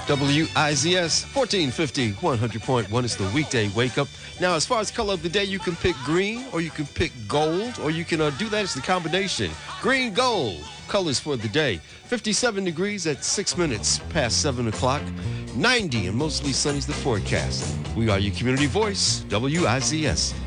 WIZS 1450, 100.1 is the weekday wake up. Now, as far as color of the day, you can pick green or you can pick gold, or you can do that as the combination. Green, gold, colors for the day. 57 degrees at 6 minutes past 7 o'clock. 90 and mostly sunny is the forecast. We are your community voice, WIZS.